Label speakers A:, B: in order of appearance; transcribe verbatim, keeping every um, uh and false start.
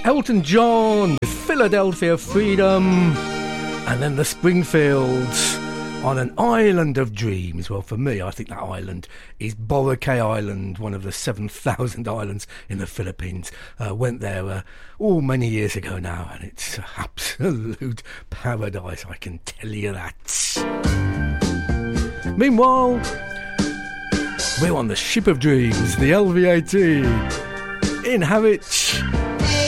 A: Elton John with Philadelphia Freedom, and then the Springfields on An Island of Dreams. Well, for me, I think that island is Boracay Island, one of the seven thousand islands in the Philippines. Uh, went there uh, oh, many years ago now, and it's absolute paradise, I can tell you that. Meanwhile, we're on the Ship of Dreams, the L V A T, in Harwich.